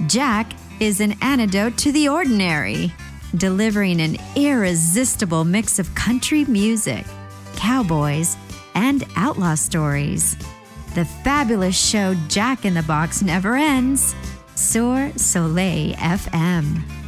Jack is an antidote to the ordinary, delivering an irresistible mix of country music, cowboys, and outlaw stories. The fabulous show Jack in the Box never ends. Sur Soleil FM.